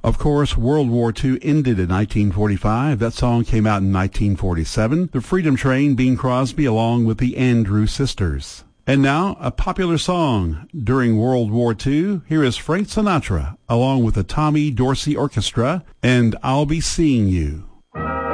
Of course, World War II ended in 1945. That song came out in 1947. The Freedom Train, Bing Crosby, along with the Andrew Sisters. And now, a popular song during World War II. Here is Frank Sinatra, along with the Tommy Dorsey Orchestra, and I'll Be Seeing You.